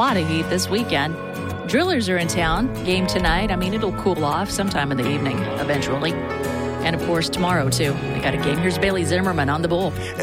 lot of heat this weekend. Drillers are in town. Game tonight. I mean, it'll cool off sometime in the evening eventually. And, of course, tomorrow, too. They got a game. Here's Bailey Zimmerman on the Bull.